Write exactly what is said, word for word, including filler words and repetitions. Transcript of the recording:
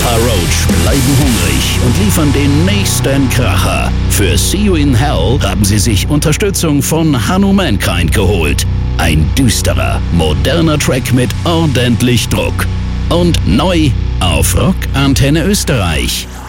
Papa Roach bleiben hungrig und liefern den nächsten Kracher. Für See You in Hell haben sie sich Unterstützung von Hanno Mankind geholt. Ein düsterer, moderner Track mit ordentlich Druck. Und neu auf Rock Antenne Österreich.